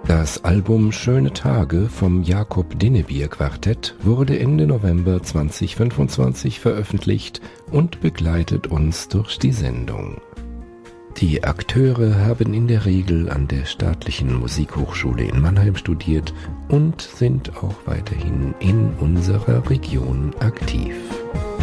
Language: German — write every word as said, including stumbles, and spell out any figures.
Das Album Schöne Tage vom Jakob Dinnebier Quartett wurde Ende November zweitausendfünfundzwanzig veröffentlicht und begleitet uns durch die Sendung. Die Akteure haben in der Regel an der Staatlichen Musikhochschule in Mannheim studiert und sind auch weiterhin in unserer Region aktiv.